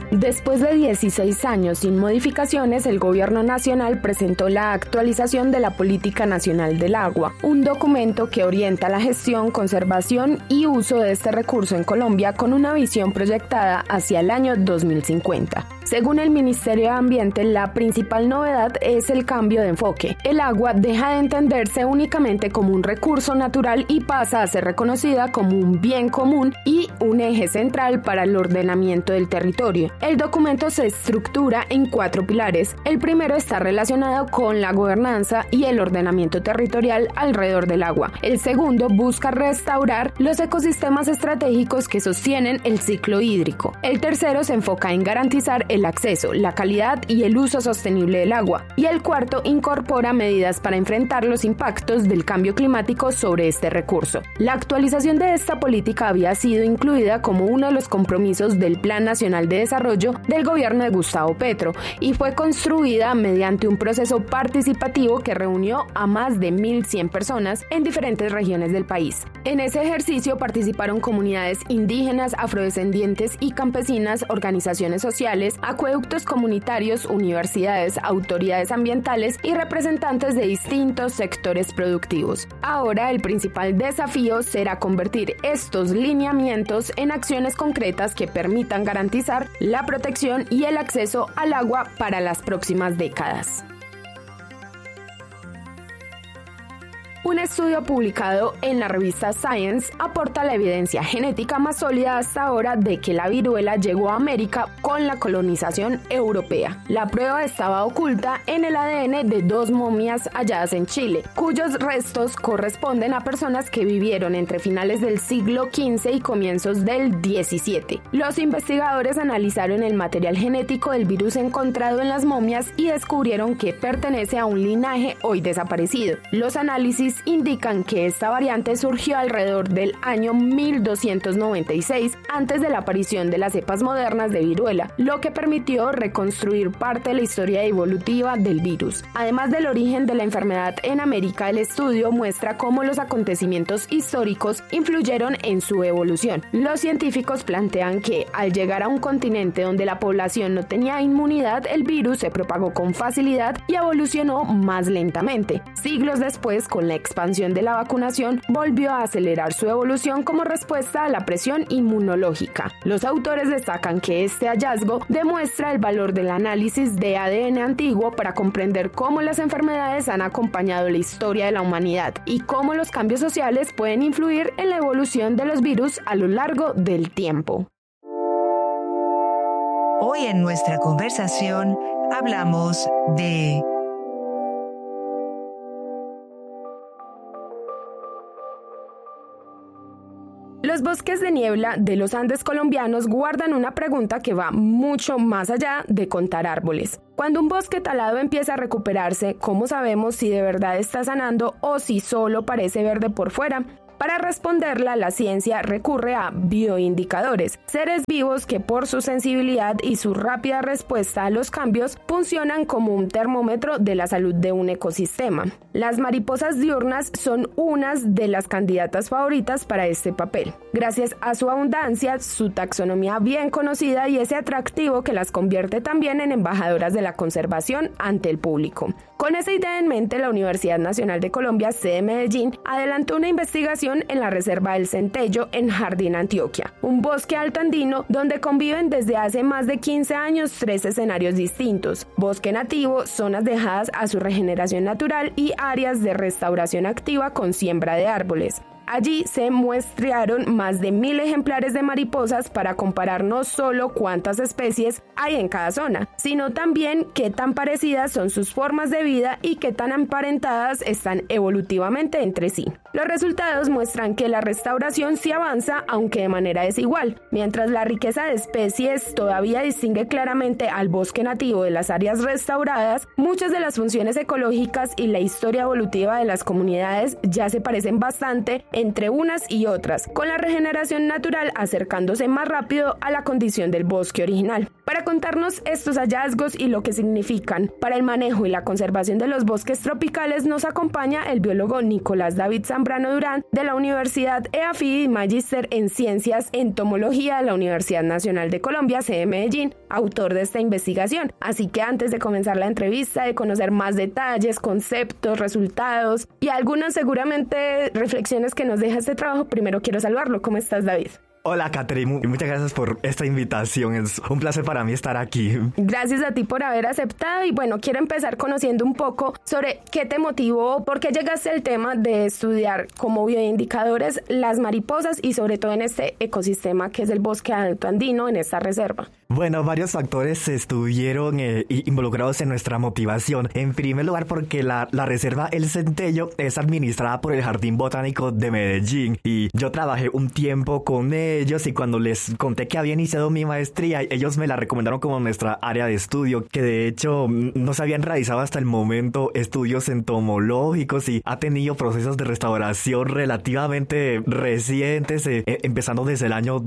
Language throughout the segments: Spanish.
Después de 16 años sin modificaciones, el Gobierno Nacional presentó la actualización de la Política Nacional del Agua, un documento que orienta la gestión, conservación y uso de este recurso en Colombia con una visión proyectada hacia el año 2050. Según el Ministerio de Ambiente, la principal novedad es el cambio de enfoque. El agua deja de entenderse únicamente como un recurso natural y pasa a ser reconocida como un bien común y un eje central para el ordenamiento del territorio. El documento se estructura en 4 pilares. El primero está relacionado con la gobernanza y el ordenamiento territorial alrededor del agua. El segundo busca restaurar los ecosistemas estratégicos que sostienen el ciclo hídrico. El tercero se enfoca en garantizar el acceso, la calidad y el uso sostenible del agua. Y el cuarto incorpora medidas para enfrentar los impactos del cambio climático sobre este recurso. La actualización de esta política había sido incluida como uno de los compromisos del Plan Nacional de Desarrollo del gobierno de Gustavo Petro y fue construida mediante un proceso participativo que reunió a más de 1.100 personas en diferentes regiones del país. En ese ejercicio participaron comunidades indígenas, afrodescendientes y campesinas, organizaciones sociales, acueductos comunitarios, universidades, autoridades ambientales y representantes de distintos sectores productivos. Ahora el principal desafío será convertir estos lineamientos en acciones concretas que permitan garantizar la protección y el acceso al agua para las próximas décadas. Un estudio publicado en la revista Science aporta la evidencia genética más sólida hasta ahora de que la viruela llegó a América con la colonización europea. La prueba estaba oculta en el ADN de 2 momias halladas en Chile, cuyos restos corresponden a personas que vivieron entre finales del siglo XV y comienzos del XVII. Los investigadores analizaron el material genético del virus encontrado en las momias y descubrieron que pertenece a un linaje hoy desaparecido. Los análisis indican que esta variante surgió alrededor del año 1296, antes de la aparición de las cepas modernas de viruela, lo que permitió reconstruir parte de la historia evolutiva del virus. Además del origen de la enfermedad en América, el estudio muestra cómo los acontecimientos históricos influyeron en su evolución. Los científicos plantean que, al llegar a un continente donde la población no tenía inmunidad, el virus se propagó con facilidad y evolucionó más lentamente. Siglos después, con la expansión de la vacunación, volvió a acelerar su evolución como respuesta a la presión inmunológica. Los autores destacan que este hallazgo demuestra el valor del análisis de ADN antiguo para comprender cómo las enfermedades han acompañado la historia de la humanidad y cómo los cambios sociales pueden influir en la evolución de los virus a lo largo del tiempo. Hoy en nuestra conversación hablamos de Los bosques de niebla de los Andes colombianos guardan una pregunta que va mucho más allá de contar árboles. Cuando un bosque talado empieza a recuperarse, ¿cómo sabemos si de verdad está sanando o si solo parece verde por fuera? Para responderla, la ciencia recurre a bioindicadores, seres vivos que por su sensibilidad y su rápida respuesta a los cambios funcionan como un termómetro de la salud de un ecosistema. Las mariposas diurnas son unas de las candidatas favoritas para este papel, gracias a su abundancia, su taxonomía bien conocida y ese atractivo que las convierte también en embajadoras de la conservación ante el público. Con esa idea en mente, la Universidad Nacional de Colombia, sede Medellín, adelantó una investigación en la Reserva del Centello en Jardín, Antioquia, un bosque altoandino donde conviven desde hace más de 15 años 3 escenarios distintos: bosque nativo, zonas dejadas a su regeneración natural y áreas de restauración activa con siembra de árboles. Allí se muestrearon más de 1.000 ejemplares de mariposas para comparar no solo cuántas especies hay en cada zona, sino también qué tan parecidas son sus formas de vida y qué tan emparentadas están evolutivamente entre sí. Los resultados muestran que la restauración sí avanza, aunque de manera desigual. Mientras la riqueza de especies todavía distingue claramente al bosque nativo de las áreas restauradas, muchas de las funciones ecológicas y la historia evolutiva de las comunidades ya se parecen bastante entre unas y otras, con la regeneración natural acercándose más rápido a la condición del bosque original. Para contarnos estos hallazgos y lo que significan para el manejo y la conservación de los bosques tropicales, nos acompaña el biólogo Nicolás David Zamora, Zambrano Durán de la Universidad EAFID y magíster en Ciencias Entomología de la Universidad Nacional de Colombia, sede Medellín, autor de esta investigación. Así que antes de comenzar la entrevista, de conocer más detalles, conceptos, resultados y algunas seguramente reflexiones que nos deja este trabajo, primero quiero saludarlo. ¿Cómo estás, David? Hola, Catherine, muchas gracias por esta invitación, es un placer para mí estar aquí. Gracias a ti por haber aceptado y bueno, quiero empezar conociendo un poco sobre qué te motivó, por qué llegaste al tema de estudiar como bioindicadores las mariposas y sobre todo en este ecosistema que es el bosque alto andino en esta reserva. Bueno, varios factores estuvieron involucrados en nuestra motivación. En primer lugar, porque la reserva El Centello es administrada por el Jardín Botánico de Medellín y yo trabajé un tiempo con ellos y cuando les conté que había iniciado mi maestría, ellos me la recomendaron como nuestra área de estudio, que de hecho no se habían realizado hasta el momento estudios entomológicos y ha tenido procesos de restauración relativamente recientes, empezando desde el año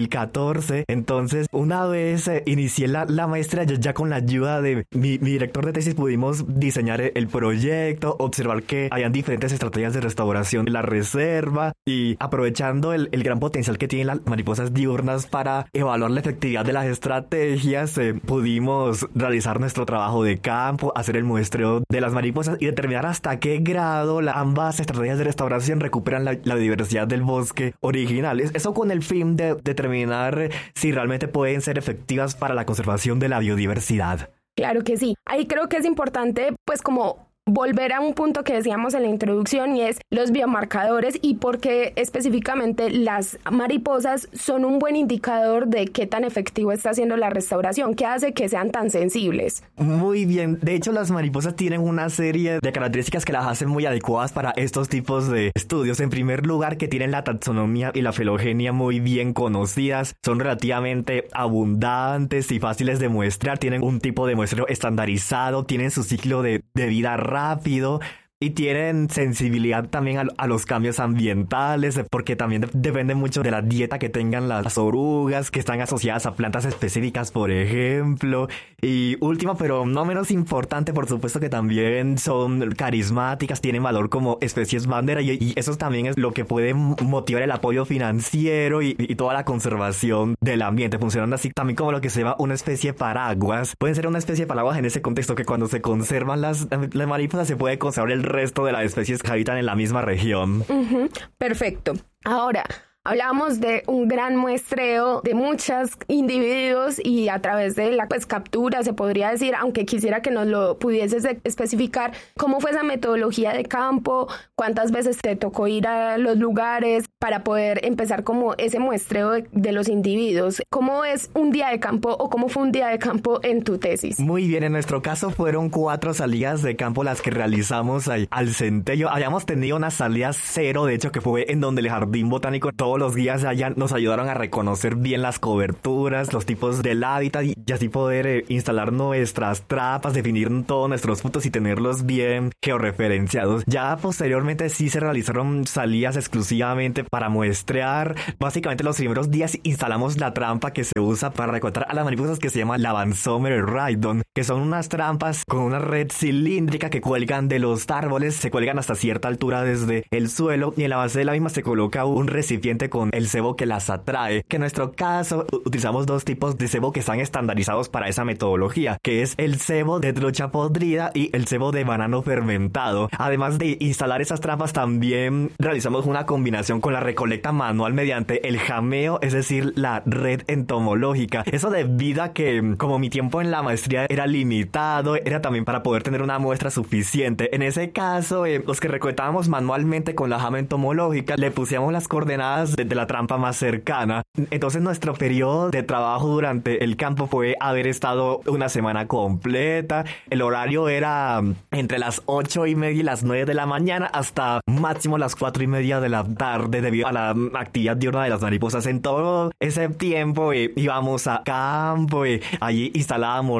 2014. Entonces, una vez inicié la maestría, ya con la ayuda de mi director de tesis pudimos diseñar el proyecto, observar que habían diferentes estrategias de restauración de la reserva y aprovechando el gran potencial que tienen las mariposas diurnas para evaluar la efectividad de las estrategias, pudimos realizar nuestro trabajo de campo, hacer el muestreo de las mariposas y determinar hasta qué grado ambas estrategias de restauración recuperan la diversidad del bosque original. Eso con el fin de determinar si realmente pueden ser efectivas para la conservación de la biodiversidad. Claro que sí. Ahí creo que es importante, pues como volver a un punto que decíamos en la introducción y es los biomarcadores y por qué específicamente las mariposas son un buen indicador de qué tan efectivo está haciendo la restauración, qué hace que sean tan sensibles. Muy bien, de hecho las mariposas tienen una serie de características que las hacen muy adecuadas para estos tipos de estudios. En primer lugar, que tienen la taxonomía y la filogenia muy bien conocidas, son relativamente abundantes y fáciles de muestrar, tienen un tipo de muestreo estandarizado, tienen su ciclo de vida rápido y tienen sensibilidad también a los cambios ambientales, porque también depende mucho de la dieta que tengan las orugas, que están asociadas a plantas específicas, por ejemplo. Y último, pero no menos importante, por supuesto que también son carismáticas, tienen valor como especies bandera y eso también es lo que puede motivar el apoyo financiero y toda la conservación del ambiente, funcionando así también como lo que se llama una especie paraguas. Pueden ser una especie de paraguas en ese contexto que cuando se conservan las mariposas se puede conservar el resto de las especies que habitan en la misma región. Perfecto. Ahora, hablábamos de un gran muestreo de muchos individuos y a través de la captura, se podría decir, aunque quisiera que nos lo pudieses especificar, cómo fue esa metodología de campo, cuántas veces te tocó ir a los lugares para poder empezar como ese muestreo de los individuos. ¿Cómo es un día de campo o cómo fue un día de campo en tu tesis? Muy bien, en nuestro caso fueron 4 salidas de campo las que realizamos al Centello. Habíamos tenido una salida 0, de hecho, que fue en donde el Jardín Botánico todos los días allá nos ayudaron a reconocer bien las coberturas, los tipos del hábitat y así poder instalar nuestras trampas, definir todos nuestros puntos y tenerlos bien georreferenciados. Ya posteriormente sí se realizaron salidas exclusivamente para muestrear. Básicamente los primeros días instalamos la trampa que se usa para recolectar a las mariposas, que se llama la Vansomer Rhydon, que son unas trampas con una red cilíndrica que cuelgan de los árboles, se cuelgan hasta cierta altura desde el suelo y en la base de la misma se coloca un recipiente con el cebo que las atrae, que en nuestro caso utilizamos 2 tipos de cebo que están estandarizados para esa metodología, que es el cebo de trucha podrida y el cebo de banano fermentado. Además de instalar esas trampas, también realizamos una combinación con la recolecta manual mediante el jameo, es decir, la red entomológica. Eso debido a que, como mi tiempo en la maestría era limitado, era también para poder tener una muestra suficiente. En ese caso, los que recolectábamos manualmente con la jama entomológica, le pusimos las coordenadas de la trampa más cercana. Entonces nuestro periodo de trabajo durante el campo fue haber estado una semana completa. El horario era entre las 8:30 y las 9 de la mañana hasta máximo las 4:30 de la tarde debido a la actividad diurna de las mariposas. En todo ese tiempo íbamos a campo, allí instalábamos las trampas,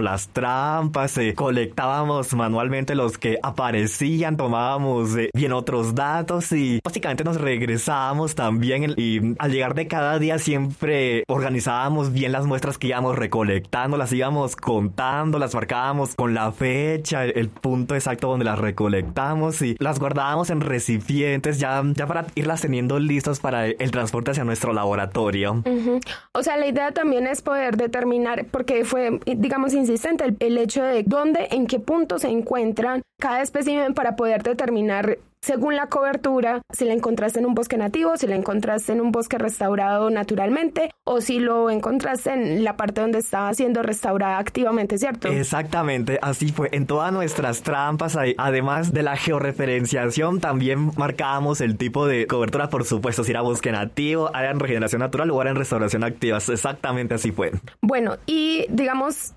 trampas, colectábamos manualmente los que aparecían, tomábamos bien otros datos y básicamente nos regresábamos también y al llegar de cada día siempre organizábamos bien las muestras que íbamos recolectando, las íbamos contando, las marcábamos con la fecha, el punto exacto donde las recolectamos y las guardábamos en recipientes ya para irlas teniendo listas para el transporte hacia nuestro laboratorio. Uh-huh. O sea, la idea también es poder determinar, porque fue, digamos, insistente el hecho de dónde, en qué punto se encuentran cada espécimen para poder determinar según la cobertura, si la encontraste en un bosque nativo, si la encontraste en un bosque restaurado naturalmente o si lo encontraste en la parte donde estaba siendo restaurada activamente, ¿cierto? Exactamente, así fue. En todas nuestras trampas, además de la georreferenciación, también marcábamos el tipo de cobertura, por supuesto, si era bosque nativo, área en regeneración natural o área en restauración activa. Exactamente así fue. Bueno, y digamos,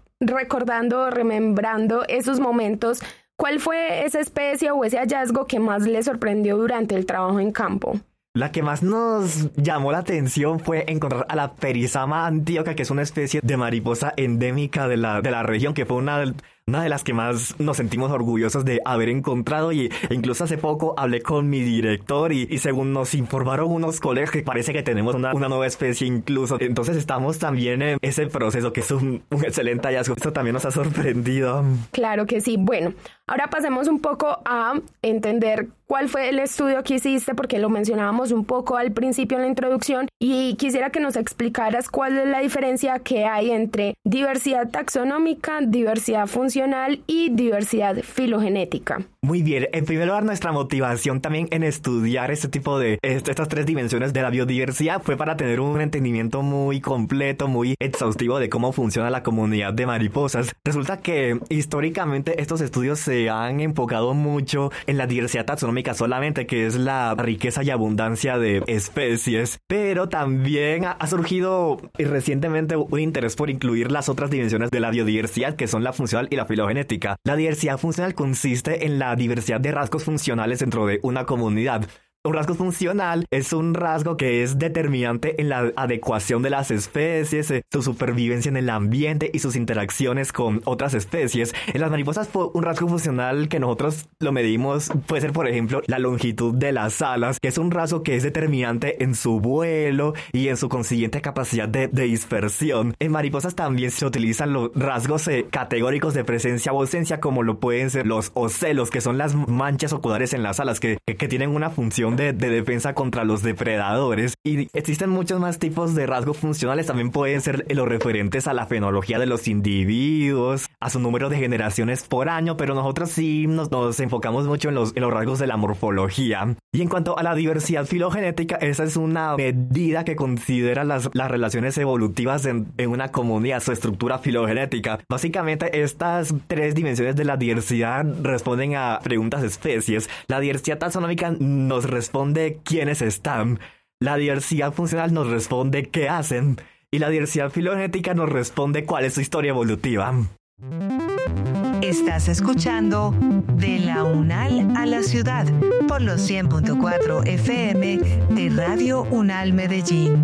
remembrando esos momentos, ¿cuál fue esa especie o ese hallazgo que más le sorprendió durante el trabajo en campo? La que más nos llamó la atención fue encontrar a la Perizama antioca, que es una especie de mariposa endémica de la región, que fue una de las que más nos sentimos orgullosos de haber encontrado e incluso hace poco hablé con mi director y según nos informaron unos colegas que parece que tenemos una nueva especie incluso. Entonces estamos también en ese proceso que es un excelente hallazgo. Esto también nos ha sorprendido. Claro que sí. Bueno, ahora pasemos un poco a entender cuál fue el estudio que hiciste, porque lo mencionábamos un poco al principio en la introducción y quisiera que nos explicaras cuál es la diferencia que hay entre diversidad taxonómica, diversidad funcional y diversidad filogenética. Muy bien, en primer lugar nuestra motivación también en estudiar este tipo de estas tres dimensiones de la biodiversidad fue para tener un entendimiento muy completo, muy exhaustivo de cómo funciona la comunidad de mariposas. Resulta que históricamente estos estudios se han enfocado mucho en la diversidad taxonómica solamente, que es la riqueza y abundancia de especies, pero también ha surgido recientemente un interés por incluir las otras dimensiones de la biodiversidad, que son la funcional y la filogenética. La diversidad funcional consiste en la diversidad de rasgos funcionales dentro de una comunidad. Un rasgo funcional es un rasgo que es determinante en la adecuación de las especies, su supervivencia en el ambiente y sus interacciones con otras especies. En las mariposas, un rasgo funcional que nosotros lo medimos puede ser, por ejemplo, la longitud de las alas, que es un rasgo que es determinante en su vuelo y en su consiguiente capacidad de dispersión. En mariposas también se utilizan los rasgos categóricos de presencia o ausencia, como lo pueden ser los ocelos, que son las manchas oculares en las alas, que tienen una función de defensa contra los depredadores. Y existen muchos más tipos de rasgos funcionales. También pueden ser los referentes a la fenología de los individuos, a su número de generaciones por año, pero nosotros sí nos enfocamos mucho en los rasgos de la morfología. Y en cuanto a la diversidad filogenética, esa es una medida que considera las relaciones evolutivas en una comunidad, su estructura filogenética. Básicamente, estas tres dimensiones de la diversidad responden a preguntas de especies. La diversidad taxonómica nos responde quiénes están. La diversidad funcional nos responde qué hacen. Y la diversidad filogenética nos responde cuál es su historia evolutiva. Estás escuchando De la UNAL a la Ciudad por los 100.4 FM de Radio UNAL Medellín.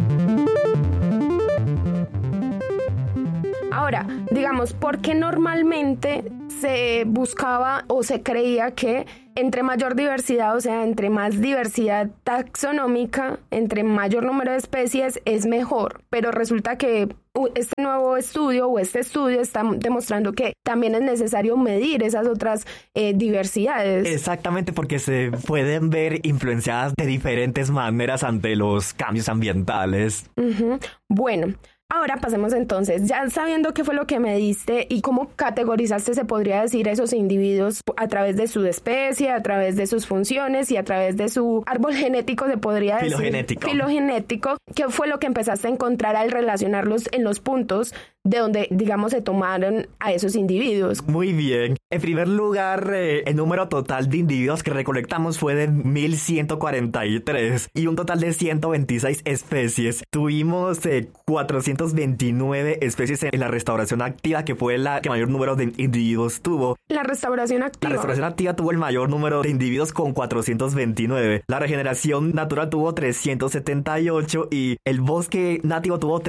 Ahora, digamos, ¿por qué normalmente se buscaba o se creía que entre mayor diversidad, o sea, entre más diversidad taxonómica, entre mayor número de especies es mejor? Pero resulta que este nuevo estudio o este estudio está demostrando que también es necesario medir esas otras diversidades. Exactamente, porque se pueden ver influenciadas de diferentes maneras ante los cambios ambientales. Uh-huh. Bueno, ahora pasemos entonces, ya sabiendo qué fue lo que me diste y cómo categorizaste, se podría decir, esos individuos a través de su especie, a través de sus funciones y a través de su árbol genético, se podría decir. Filogenético. ¿Qué fue lo que empezaste a encontrar al relacionarlos en los puntos de donde, digamos, se tomaron a esos individuos? Muy bien. En primer lugar, el número total de individuos que recolectamos fue de 1,143 y un total de 126 especies. Tuvimos 429 especies en la restauración activa, que fue la que mayor número de individuos tuvo. La restauración activa. La restauración activa tuvo el mayor número de individuos con 429. La regeneración natural tuvo 378 y el bosque nativo tuvo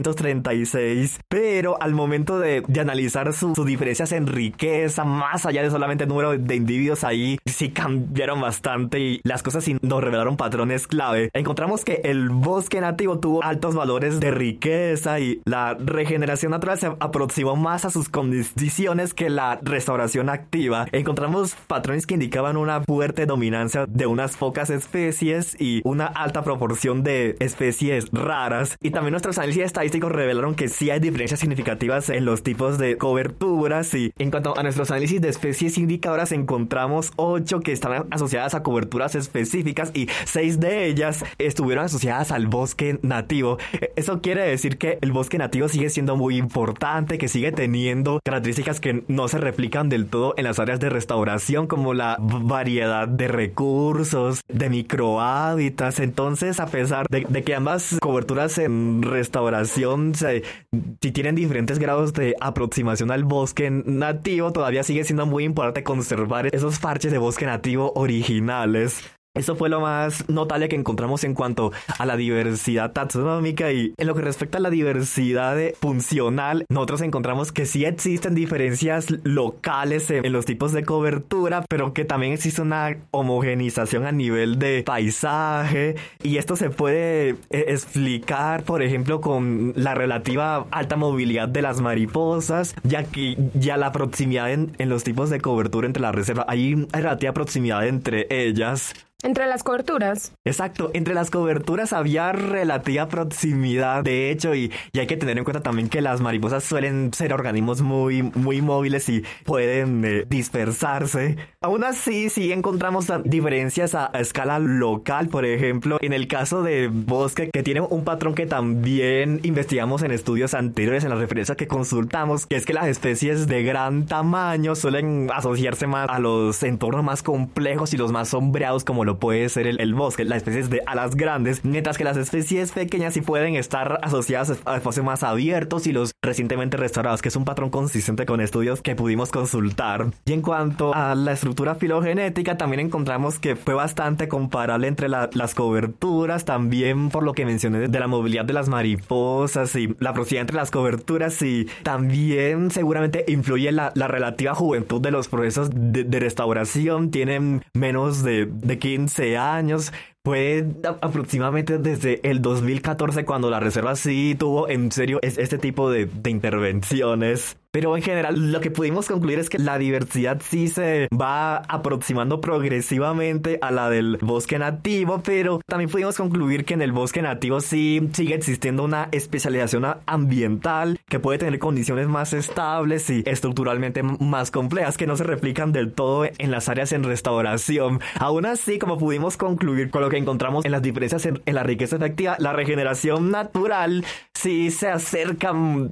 336. Pero al momento de analizar sus diferencias en riqueza, más allá de solamente el número de individuos, ahí sí cambiaron bastante y las cosas sí nos revelaron patrones clave. Encontramos que el bosque nativo tuvo altos valores de riqueza y la regeneración natural se aproximó más a sus condiciones que la restauración activa. Encontramos patrones que indicaban una fuerte dominancia de unas pocas especies y una alta proporción de especies raras. Y también nuestros análisis estadísticos revelaron que sí hay diferencias significativas en los tipos de coberturas. Y en cuanto a nuestros análisis de especies indicadoras, encontramos 8 que están asociadas a coberturas específicas y 6 de ellas estuvieron asociadas al bosque nativo. Eso quiere decir que el bosque nativo sigue siendo muy importante, que sigue teniendo características que no se replican del todo en las áreas de restauración, como la variedad de recursos, de microhábitats. Entonces, a pesar de que ambas coberturas en restauración si tienen diferentes grados de aproximación al bosque nativo, todavía sigue siendo muy importante conservar esos parches de bosque nativo originales. Eso fue lo más notable que encontramos en cuanto a la diversidad taxonómica. Y en lo que respecta a la diversidad funcional, nosotros encontramos que sí existen diferencias locales en los tipos de cobertura, pero que también existe una homogenización a nivel de paisaje, y esto se puede explicar, por ejemplo, con la relativa alta movilidad de las mariposas, ya que ya la proximidad en los tipos de cobertura entre las reservas, hay relativa proximidad entre ellas. ¿Entre las coberturas? Exacto, entre las coberturas había relativa proximidad, de hecho, y hay que tener en cuenta también que las mariposas suelen ser organismos muy móviles y pueden dispersarse. Aún así, sí encontramos diferencias a escala local. Por ejemplo, en el caso de bosque, que tiene un patrón que también investigamos en estudios anteriores, en las referencias que consultamos, que es que las especies de gran tamaño suelen asociarse más a los entornos más complejos y los más sombreados, como lo puede ser el bosque, las especies de alas grandes, mientras que las especies pequeñas sí pueden estar asociadas a espacios más abiertos y los recientemente restaurados, que es un patrón consistente con estudios que pudimos consultar. Y en cuanto a la estructura filogenética, también encontramos que fue bastante comparable entre las coberturas, también por lo que mencioné de la movilidad de las mariposas y la proximidad entre las coberturas, y también seguramente influye la relativa juventud de los procesos de restauración. Tienen menos de 15 años. Fue aproximadamente desde el 2014 cuando la reserva sí tuvo en serio este tipo de intervenciones. Pero en general lo que pudimos concluir es que la diversidad sí se va aproximando progresivamente a la del bosque nativo, pero también pudimos concluir que en el bosque nativo sí sigue existiendo una especialización ambiental que puede tener condiciones más estables y estructuralmente más complejas, que no se replican del todo en las áreas en restauración. Aún así, como pudimos concluir con lo que encontramos en las diferencias en la riqueza efectiva, la regeneración natural sí se acerca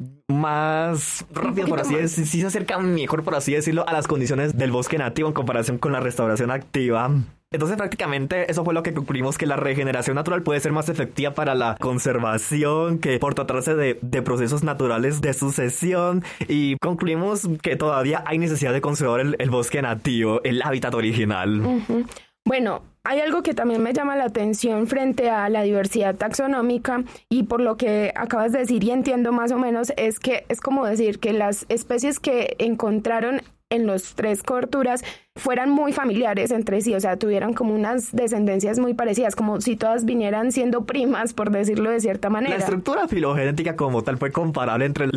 más rápido, por así decirlo, sí se acerca mejor, por así decirlo, a las condiciones del bosque nativo en comparación con la restauración activa. Entonces prácticamente eso fue lo que concluimos, que la regeneración natural puede ser más efectiva para la conservación que por tratarse de procesos naturales de sucesión, y concluimos que todavía hay necesidad de conservar el bosque nativo, el hábitat original. Uh-huh. Bueno, hay algo que también me llama la atención frente a la diversidad taxonómica, y por lo que acabas de decir y entiendo más o menos, es que es como decir que las especies que encontraron en los 3 coberturas fueran muy familiares entre sí, o sea, tuvieran como unas descendencias muy parecidas, como si todas vinieran siendo primas, por decirlo de cierta manera. La estructura filogenética como tal fue comparable entre